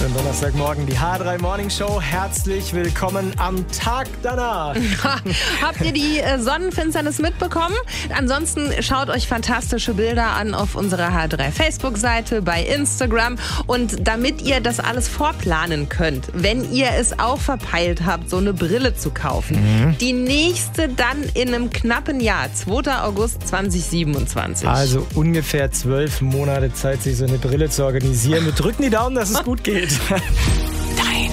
Schönen Donnerstagmorgen, die H3 Morning Show. Herzlich willkommen am Tag danach. Habt ihr die Sonnenfinsternis mitbekommen? Ansonsten schaut euch fantastische Bilder an auf unserer H3 Facebook-Seite, bei Instagram. Und damit ihr das alles vorplanen könnt, wenn ihr es auch verpeilt habt, so eine Brille zu kaufen, die nächste dann in einem knappen Jahr, 2. August 2027. Also ungefähr 12 Monate Zeit, sich so eine Brille zu organisieren. Wir drücken die Daumen, dass es gut geht.